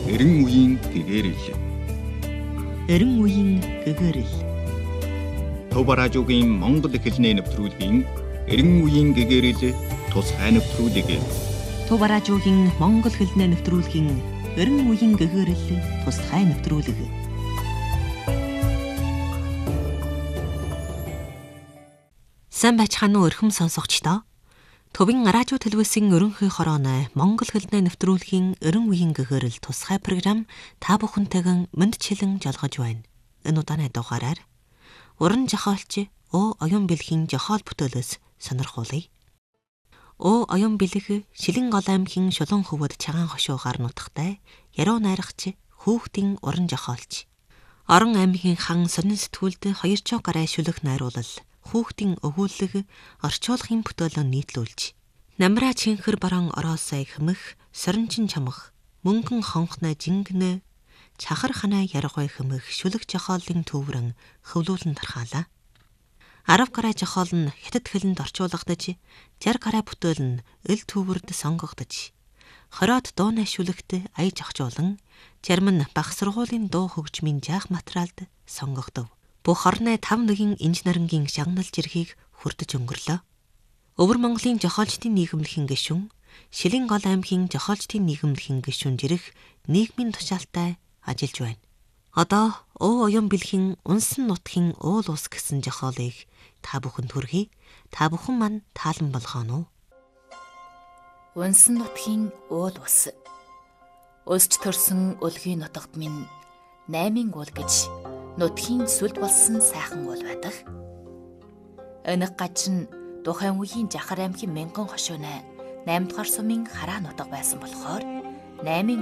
Эрен үеийн гэгэрэл. Эрен үеийн гэгэрэл. Төв радиогийн Монгол хэлний нэвтрүүлгийн Эрен үеийн гэгэрэл тусгай нэвтрүүлэг. Төв радиогийн Монгол хэлний нэвтрүүлгийн Эрен үеийн гэгэрэл тусгай нэвтрүүлэг. Сайн байцгаана уу өрхөм сонсогчдоо. Төвийн радио телевизийн ерөнхий хорооны Монгол хэлний нэвтрүүлгийн Эрен үеийн гэгэрэл тусгай програм та бүхэнтэйгэн мэндчилэн жолгож байна. Энэ удааны дугаараар уран зохиолч О Оюн бэлгийн зохиол бүтээлээс сонирхуулъя. О Оюн бэлэг Шилэн гол аймгийн Шулуун хөвөд Чагаан хошуугаар нутагтай яруу найрагч хүүхдийн уран зохиолч. Орон аймгийн хан сонин сэтгүүлд 200 гаруй шүлэг найруулал хүүхдийн өгүүлэг орчуулгын бүтээлөнд нийтлүүлж намраа чинхэр баран ороосай хэмэх соринчин чамх мөнгөн хонхноо жингнэ чахар ханаа яргой хэмэх шүлэг зохиолын төврөн хөвлүүлэн тархаалаа. 10 гаруй зохиол нь хятад хэлэнд орчуулгадж 60 гаруй бүтээл нь эл төвөрд сонгогдож 20-од дууны шүлэгт аяж ахжуулан зарим нь бага сургуулийн дуу хөгжмийн жаах материалд сонгогдов. Бүх орны 5 нэгэн инж нарангийн шагналж ирэхийг хүрдэж өнгөрлөө. Өвөр Монголын зохиолчдын нийгэмлэхэн гишүүн, Шилэн гол аймгийн зохиолчдын нийгэмлэхэн гишүүн жирэх нийгмийн тушаалтай ажиллаж байна. Одоо О Оюн бэлгийн Унсан нутгийн уул ус гэсэн зохиолыг та бүхэнд хүргэе. Та бүхэн мань таалан болгоно уу? Унсан нутгийн уул ус. Өсч төрсөн өлгийн нутагт минь 8 уул гэж нутгийн сүлд болсон сайхан уул байдаг. Өнөг гажин тухайн үеийн Жахар аймгийн Мянган хошууны 8 дугаар сумын хараа нутаг байсан болохоор 8